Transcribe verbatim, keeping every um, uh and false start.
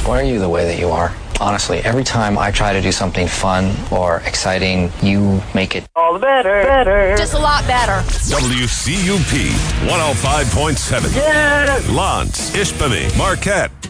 Why are you the way that you are? Honestly, every time I try to do something fun or exciting, you make it all the better, better. Just a lot better. W C U P one oh five point seven. Yeah. Lance, Ishpeming, Marquette.